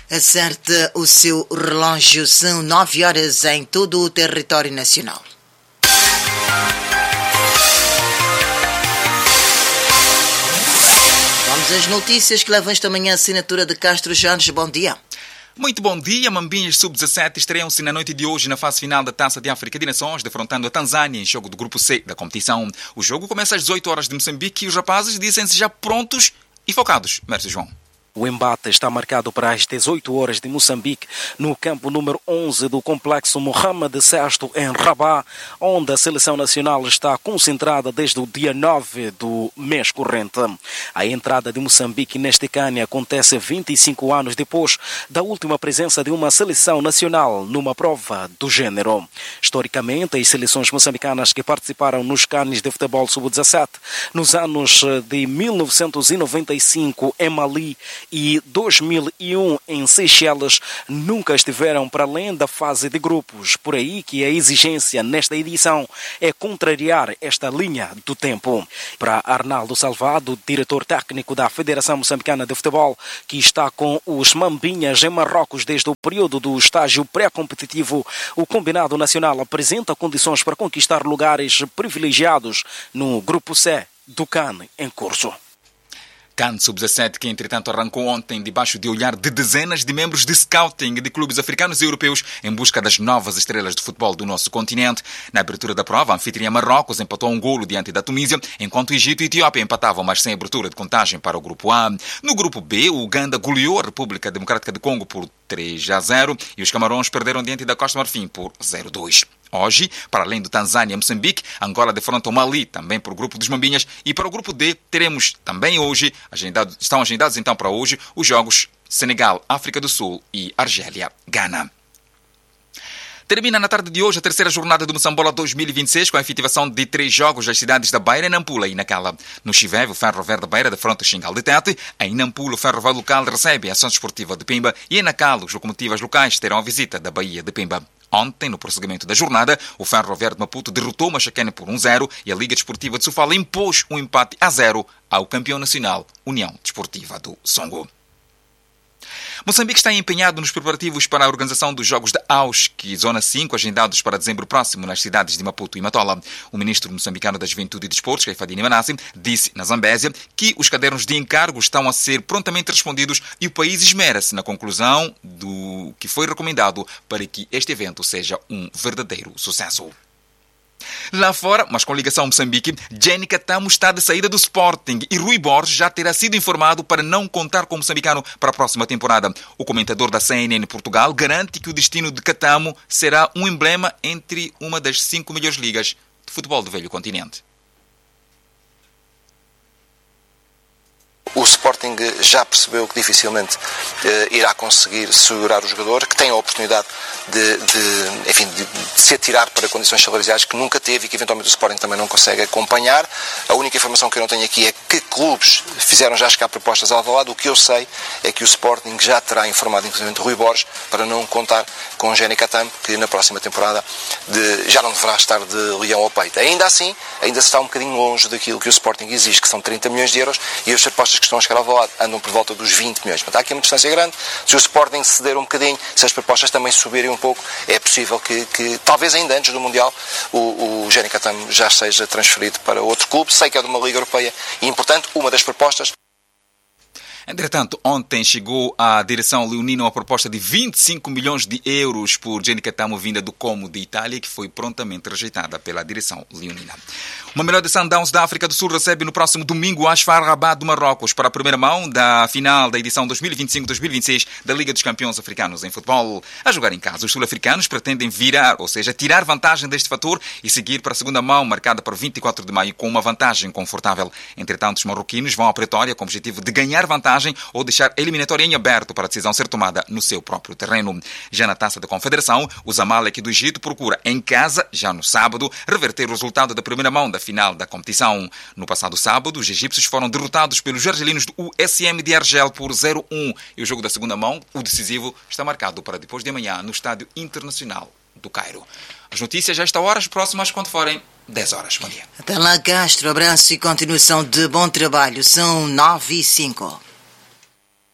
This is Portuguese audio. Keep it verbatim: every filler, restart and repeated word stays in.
Acerte o seu relógio, são nove horas em todo o território nacional. Vamos às notícias que levam esta manhã a assinatura de Castro Jones. Bom dia. Muito bom dia. Mambinhas sub dezassete estreiam-se na noite de hoje na fase final da Taça de África de Nações, defrontando a Tanzânia em jogo do grupo C da competição. O jogo começa às dezoito horas de Moçambique e os rapazes dizem-se já prontos e focados. Mércio João. O embate está marcado para as dezoito horas de Moçambique, no campo número onze do complexo Mohamed sexto em Rabat, onde a seleção nacional está concentrada desde o dia nove do mês corrente. A entrada de Moçambique neste CAN acontece vinte e cinco anos depois da última presença de uma seleção nacional numa prova do género. Historicamente, as seleções moçambicanas que participaram nos CANs de futebol sub dezassete nos anos de mil novecentos e noventa e cinco em Mali e dois mil e um em Seychelles nunca estiveram para além da fase de grupos. Por aí que a exigência nesta edição é contrariar esta linha do tempo. Para Arnaldo Salvado, diretor técnico da Federação Moçambicana de Futebol, que está com os Mambinhas em Marrocos desde o período do estágio pré-competitivo, o combinado nacional apresenta condições para conquistar lugares privilegiados no grupo C do CAN em curso. CAN sub dezassete, que entretanto arrancou ontem debaixo de olhar de dezenas de membros de scouting de clubes africanos e europeus em busca das novas estrelas de futebol do nosso continente. Na abertura da prova, a anfitriã Marrocos empatou um golo diante da Tunísia, enquanto Egito e Etiópia empatavam, mas sem abertura de contagem para o grupo A. No grupo B, o Uganda goleou a República Democrática do Congo por três a zero e os Camarões perderam diante da Costa Marfim por zero a dois. Hoje, para além do Tanzânia e Moçambique, Angola defronta o Mali, também por grupo dos Mambinhas. E para o grupo D, teremos também hoje, agendado, estão agendados então para hoje, os jogos Senegal, África do Sul e Argélia, Gana. Termina na tarde de hoje a terceira jornada do Moçambola dois mil e vinte e seis com a efetivação de três jogos das cidades da Beira, Nampula e Nacala. No Chiveve, o Ferro Verde da Beira defronta o Xingal de Tete. Em Nampula, o Ferro Verde local recebe a Ação Desportiva de Pimba. E em Nacala, os locomotivas locais terão a visita da Bahia de Pimba. Ontem, no prosseguimento da jornada, o Ferro Verde de Maputo derrotou o Machacane por um a zero e a Liga Desportiva de Sofala impôs um empate a zero ao campeão nacional, União Desportiva do Songo. Moçambique está empenhado nos preparativos para a organização dos Jogos da A U S C, Zona cinco, agendados para dezembro próximo nas cidades de Maputo e Matola. O ministro moçambicano da Juventude e Desportos, Caifadine Manassi, disse na Zambésia que os cadernos de encargo estão a ser prontamente respondidos e o país esmera-se na conclusão do que foi recomendado para que este evento seja um verdadeiro sucesso. Lá fora, mas com ligação a Moçambique, Jenny Catamo está de saída do Sporting e Rui Borges já terá sido informado para não contar com o moçambicano para a próxima temporada. O comentador da C N N Portugal garante que o destino de Catamo será um emblema entre uma das cinco melhores ligas de futebol do velho continente. O Sporting já percebeu que dificilmente eh, irá conseguir segurar o jogador, que tem a oportunidade de, de, enfim, de, de se atirar para condições salariais que nunca teve e que eventualmente o Sporting também não consegue acompanhar. A única informação que eu não tenho aqui é que clubes fizeram já chegar propostas ao Alvalade. O que eu sei é que o Sporting já terá informado inclusive Rui Borges para não contar com Jenny Catamo, que na próxima temporada de, já não deverá estar de leão ao peito. Ainda assim, ainda se está um bocadinho longe daquilo que o Sporting exige, que são trinta milhões de euros, e as propostas que estão a chegar ao Alvalade andam por volta dos vinte milhões. Portanto, há aqui uma distância grande. Se o Sporting ceder um bocadinho, se as propostas também subirem um pouco, é possível que, que talvez ainda antes do Mundial, o, o Jenny Catamo já seja transferido para outro clube. Sei que é de uma Liga Europeia e, portanto, uma das propostas. Entretanto, ontem chegou à direção leonina uma proposta de vinte e cinco milhões de euros por Jenny Catamo, vinda do Como de Itália, que foi prontamente rejeitada pela direção leonina. Uma melhor de Sundowns da África do Sul recebe no próximo domingo o Asfar Rabat do Marrocos para a primeira mão da final da edição dois mil e vinte e cinco dois mil e vinte e seis da Liga dos Campeões Africanos em Futebol. A jogar em casa, os sul-africanos pretendem virar, ou seja, tirar vantagem deste fator e seguir para a segunda mão, marcada para vinte e quatro de maio, com uma vantagem confortável. Entretanto, os marroquinos vão à Pretória com o objetivo de ganhar vantagem ou deixar a eliminatória em aberto para a decisão ser tomada no seu próprio terreno. Já na Taça da Confederação, o Zamalek do Egito procura em casa, já no sábado, reverter o resultado da primeira mão da final da competição. No passado sábado, os egípcios foram derrotados pelos argelinos do U S M de Argel por zero a um e o jogo da segunda mão, o decisivo, está marcado para depois de amanhã no Estádio Internacional do Cairo. As notícias já estão horas próximas quando forem dez horas. Bom dia. Até lá, Castro. Abraço e continuação de bom trabalho. São nove e cinco.